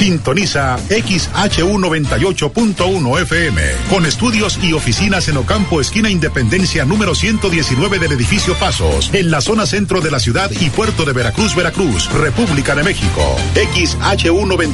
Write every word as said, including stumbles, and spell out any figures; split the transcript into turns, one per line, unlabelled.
Sintoniza X H U noventa y ocho punto uno F M, con estudios y oficinas en Ocampo, esquina Independencia número ciento diecinueve del edificio Pasos, en la zona centro de la ciudad y puerto de Veracruz, Veracruz, República de México. X H U noventa